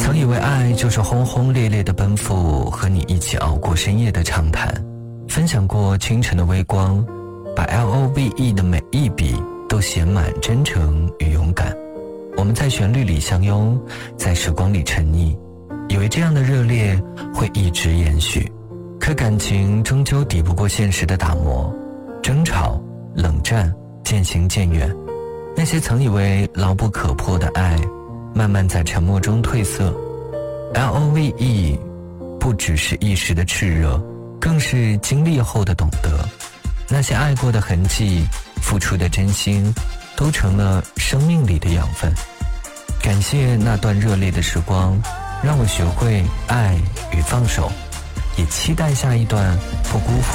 曾以为爱就是轰轰烈烈的奔赴，和你一起熬过深夜的长谈，分享过清晨的微光，把 LOVE 的每一笔都写满真诚与勇敢。我们在旋律里相拥，在时光里沉溺，以为这样的热烈会一直延续，可感情终究抵不过现实的打磨，争吵冷战渐行渐远，那些曾以为牢不可破的爱，慢慢在沉默中褪色。 LOVE 不只是一时的炽热，更是经历后的懂得。那些爱过的痕迹，付出的真心，都成了生命里的养分。感谢那段热烈的时光，让我学会爱与放手，也期待下一段不辜负